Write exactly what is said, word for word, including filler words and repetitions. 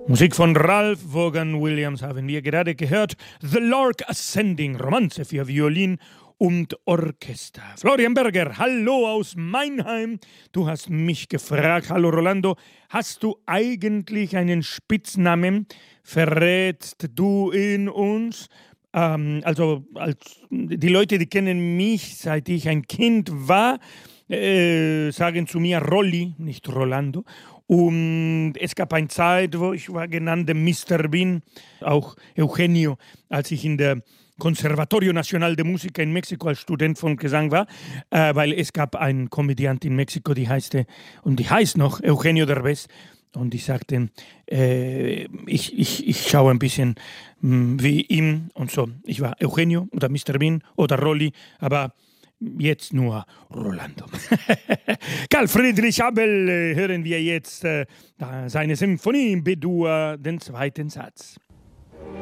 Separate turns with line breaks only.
Musik von Ralph Vaughan Williams haben wir gerade gehört. The Lark Ascending, Romanze für Violin und Orchester. Florian Berger, hallo aus Meinheim. Du hast mich gefragt, hallo Rolando, hast du eigentlich einen Spitznamen? Verrätst du ihn uns? Ähm, also als, die Leute, die kennen mich, seit ich ein Kind war, äh, sagen zu mir Rolli, nicht Rolando. Und es gab eine Zeit, wo ich war genannt Mister Bean, auch Eugenio, als ich in der Conservatorio Nacional de Música in Mexiko als Student von Gesang war, äh, weil es gab einen Komödiant in Mexiko, die heißte, und die heißt noch Eugenio Derbez. Und ich sagte, äh, ich, ich, ich schaue ein bisschen mh, wie ihm und so. Ich war Eugenio oder Mister Bean oder Rolli, aber jetzt nur Rolando. Karl Friedrich Abel äh, hören wir jetzt äh, seine Symphonie in B-Dur, den zweiten Satz.